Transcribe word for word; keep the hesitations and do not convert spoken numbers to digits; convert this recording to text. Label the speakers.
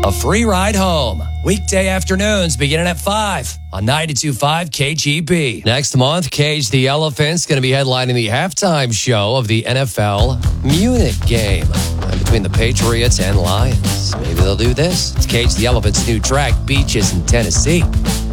Speaker 1: A free ride home. Weekday afternoons beginning at five on ninety-two point five K G B. Next month, Cage the Elephant's going to be headlining the halftime show of the N F L Munich game between the Patriots and Lions. Maybe they'll do this. It's Cage the Elephant's new track, Beaches in Tennessee.